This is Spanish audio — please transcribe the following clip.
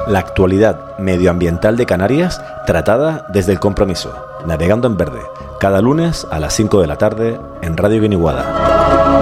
La actualidad medioambiental de Canarias tratada desde el compromiso. Navegando en Verde, cada lunes a las 5 de la tarde en Radio Guiniguada.